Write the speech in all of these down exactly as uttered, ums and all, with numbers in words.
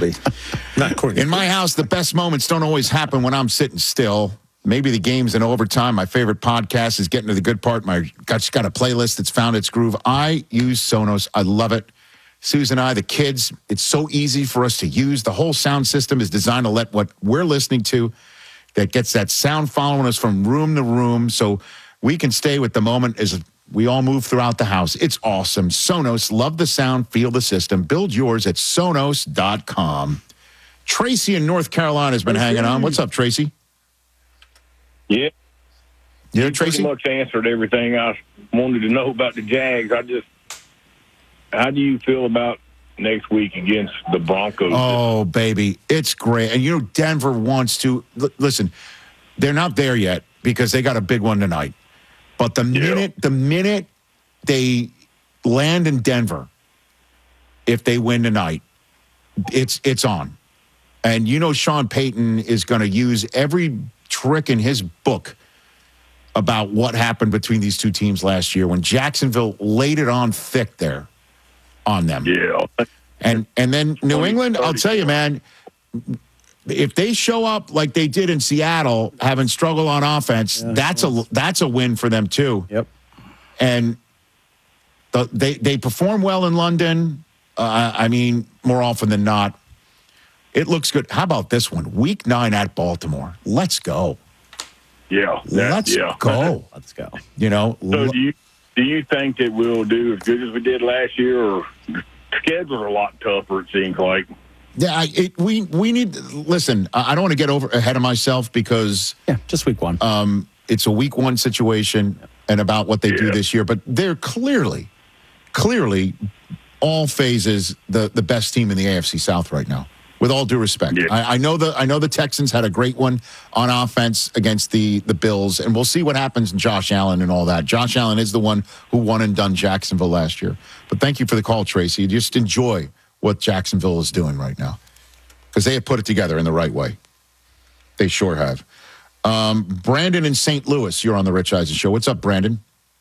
be. Not according In my house, the best moments don't always happen when I'm sitting still. Maybe the game's in overtime. My favorite podcast is getting to the good part. My got, got a playlist that's found its groove. I use Sonos. I love it. Susan and I, the kids, it's so easy for us to use. The whole sound system is designed to let what we're listening to that gets that sound following us from room to room so we can stay with the moment as we all move throughout the house. It's awesome. Sonos, love the sound, feel the system. Build yours at Sonos dot com. Tracy in North Carolina has been hanging on. What's up, Tracy? Yeah. You know, You Tracy? pretty much answered everything I wanted to know about the Jags. I just, how do you feel about next week against the Broncos? Oh, baby. It's great. And, you know, Denver wants to, l- listen, they're not there yet because they got a big one tonight. But the Yeah. minute, the minute they land in Denver, if they win tonight, it's it's on. And you know Sean Payton is going to use every trick in his book about what happened between these two teams last year when Jacksonville laid it on thick there on them. Yeah. And and then New England, I'll tell you, man, if they show up like they did in Seattle, having struggled on offense, Yeah, that's a that's a win for them too. Yep. And the, they they perform well in London. Uh, I mean, more often than not, it looks good. How about this one? Week nine at Baltimore. Let's go. Yeah. that- Let's yeah. go. Let's go. You know, So do you, do you think that we'll do as good as we did last year, or the schedule's a lot tougher, it seems like? yeah, I- it, we we need. Listen, I I don't want to get over ahead of myself because Yeah, just week one. um, it's a week one situation and about what they do Yeah. this year. But they're clearly, clearly, all phases the the best team in the A F C South right now. With all due respect, Yeah. I, I know the I know the Texans had a great one on offense against the the Bills, and we'll see what happens in Josh Allen and all that. Josh Allen is the one who won and done Jacksonville last year. But thank you for the call, Tracy. Just enjoy what Jacksonville is doing right now because they have put it together in the right way. They sure have. Um, Brandon in Saint Louis, you're on the Rich Eisen Show. What's up, Brandon?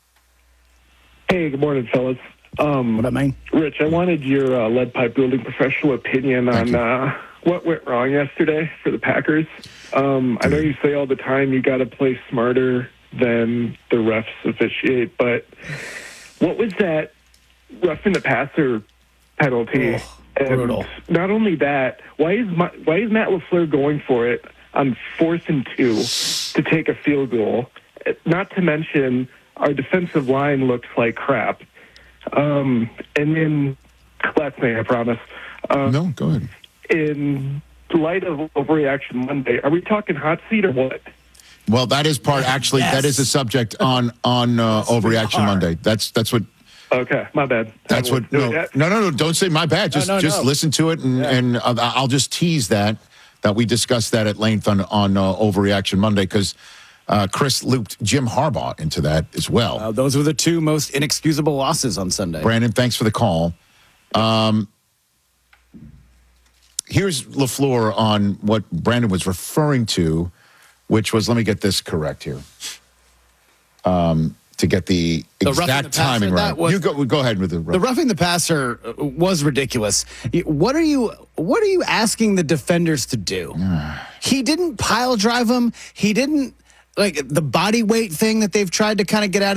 Hey, good morning, fellas. Um, What up, man? Rich, I wanted your uh, lead pipe building professional opinion Thank on you. uh, what went wrong yesterday for the Packers. Um, I know you say all the time you got to play smarter than the refs officiate, but what was that roughing the passer penalty? Oh, and brutal. not only that, why is my, why is Matt LaFleur going for it on fourth and two to take a field goal? Not to mention our defensive line looks like crap. Um, and then, last thing, I promise. Um, No, go ahead. In light of Overreaction Monday, are we talking hot seat or what? Well, that is part. Actually, Yes. that is a subject on on uh, Overreaction are. Monday. That's that's what Okay, my bad. that's I what. won't do No, it yet. no, no, no. Don't say my bad. Just No, no, just no. listen to it, and and uh, I'll just tease that that we discussed that at length on on uh, Overreaction Monday because uh, Chris looped Jim Harbaugh into that as well. Uh, those were the two most inexcusable losses on Sunday. Brandon, thanks for the call. Um, here's LaFleur on what Brandon was referring to, which was, let me get this correct here, um, to get the The roughing exact the passer, timing right. that was- you go, go ahead with the, The roughing the passer uh, was ridiculous. You- What are you what are you asking the defenders to do? He didn't pile drive him. He didn't like the body weight thing that they've tried to kind of get out of